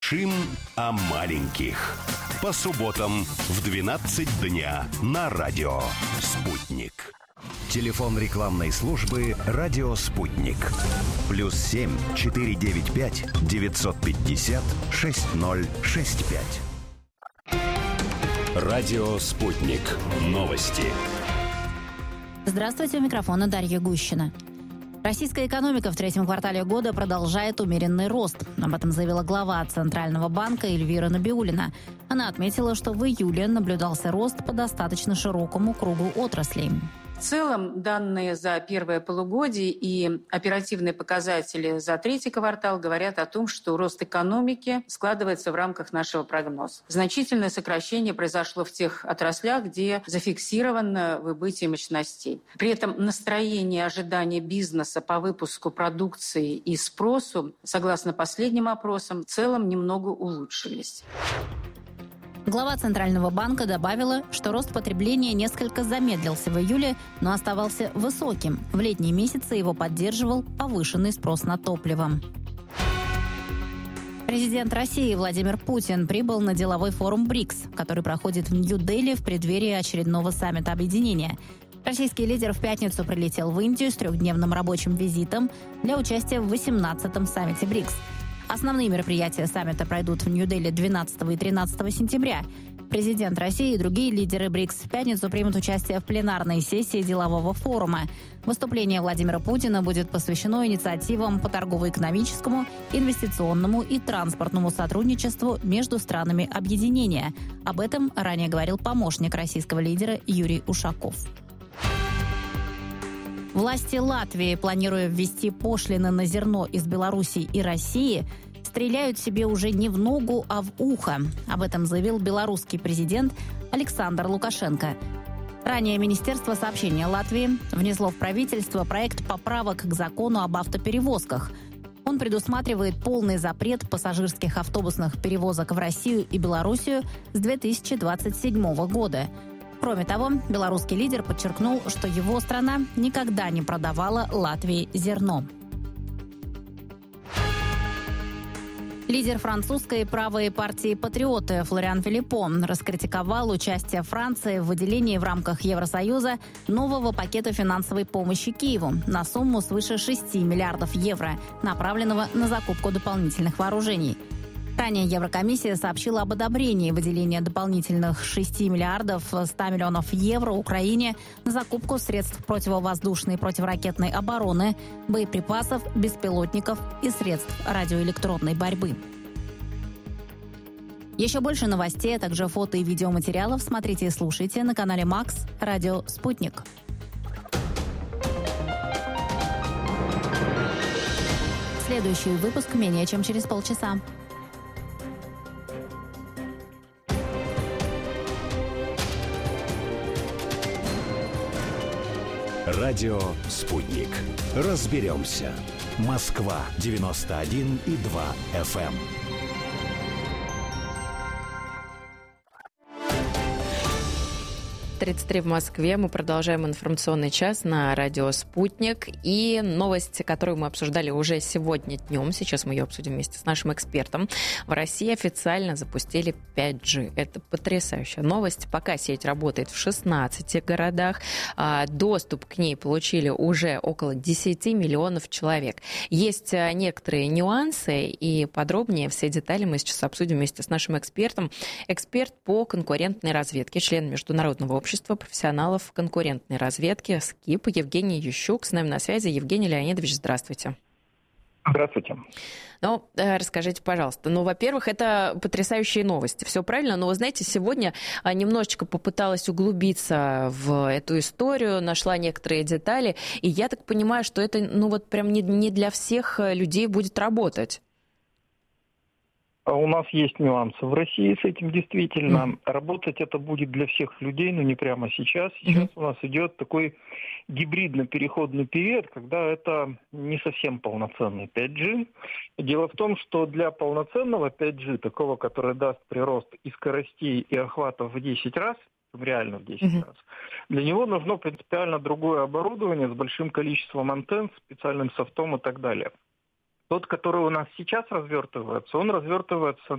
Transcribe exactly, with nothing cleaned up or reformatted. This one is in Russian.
большим о маленьких. По субботам в двенадцать дня на радио «Спутник». Телефон рекламной службы «Радио Спутник». Плюс семь четыре девять пять девятьсот пятьдесят шесть ноль шесть пять. Радио «Спутник». Новости. Здравствуйте, у микрофона Дарья Гущина. Российская экономика в третьем квартале года продолжает умеренный рост. Об этом заявила глава Центрального банка Эльвира Набиуллина. Она отметила, что в июле наблюдался рост по достаточно широкому кругу отраслей. В целом, данные за первое полугодие и оперативные показатели за третий квартал говорят о том, что рост экономики складывается в рамках нашего прогноза. Значительное сокращение произошло в тех отраслях, где зафиксировано выбытие мощностей. При этом настроение и ожидания бизнеса по выпуску продукции и спросу, согласно последним опросам, в целом немного улучшились. Глава Центрального банка добавила, что рост потребления несколько замедлился в июле, но оставался высоким. В летние месяцы его поддерживал повышенный спрос на топливо. Президент России Владимир Путин прибыл на деловой форум БРИКС, который проходит в Нью-Дели в преддверии очередного саммита объединения. Российский лидер в пятницу прилетел в Индию с трехдневным рабочим визитом для участия в восемнадцатом саммите БРИКС. Основные мероприятия саммита пройдут в Нью-Дели двенадцатого и тринадцатого сентября. Президент России и другие лидеры БРИКС в пятницу примут участие в пленарной сессии делового форума. Выступление Владимира Путина будет посвящено инициативам по торгово-экономическому, инвестиционному и транспортному сотрудничеству между странами объединения. Об этом ранее говорил помощник российского лидера Юрий Ушаков. Власти Латвии, планируя ввести пошлины на зерно из Беларуси и России, стреляют себе уже не в ногу, а в ухо. Об этом заявил белорусский президент Александр Лукашенко. Ранее Министерство сообщения Латвии внесло в правительство проект поправок к закону об автоперевозках. Он предусматривает полный запрет пассажирских автобусных перевозок в Россию и Белоруссию с две тысячи двадцать седьмого года. Кроме того, белорусский лидер подчеркнул, что его страна никогда не продавала Латвии зерно. Лидер французской правой партии «Патриоты» Флориан Филиппо раскритиковал участие Франции в выделении в рамках Евросоюза нового пакета финансовой помощи Киеву на сумму свыше шести миллиардов евро, направленного на закупку дополнительных вооружений. Ранее Еврокомиссия сообщила об одобрении выделения дополнительных шести миллиардов ста миллионов евро Украине на закупку средств противовоздушной и противоракетной обороны, боеприпасов, беспилотников и средств радиоэлектронной борьбы. Еще больше новостей, а также фото и видеоматериалов смотрите и слушайте на канале Макс «Радио Спутник». Следующий выпуск менее чем через полчаса. Радио «Спутник». Разберемся. Москва девяносто один и два эф эм. тридцать три в Москве. Мы продолжаем информационный час на радио «Спутник». И новость, которую мы обсуждали уже сегодня днем, сейчас мы ее обсудим вместе с нашим экспертом. В России официально запустили пять джи. Это потрясающая новость. Пока сеть работает в шестнадцати городах. Доступ к ней получили уже около десяти миллионов человек. Есть некоторые нюансы, и подробнее все детали мы сейчас обсудим вместе с нашим экспертом. Эксперт по конкурентной разведке, член Международного общества профессионалов конкурентной разведки СКИП Евгений Ющук с нами на связи. Евгений Леонидович, здравствуйте. Здравствуйте. Ну, расскажите, пожалуйста. Ну, во-первых, это потрясающие новости. Все правильно, но вы знаете, сегодня немножечко попыталась углубиться в эту историю, нашла некоторые детали, и я так понимаю, что это, ну, вот прям не, не для всех людей будет работать. У нас есть нюансы в России с этим действительно. Mm-hmm. Работать это будет для всех людей, но не прямо сейчас. Сейчас mm-hmm. у нас идет такой гибридно-переходный период, когда это не совсем полноценный пять джи. Дело в том, что для полноценного пять джи, такого, который даст прирост и скоростей, и охватов в десять раз, реально в десять mm-hmm. раз, для него нужно принципиально другое оборудование с большим количеством антенн, специальным софтом и так далее. Тот, который у нас сейчас развертывается, он развертывается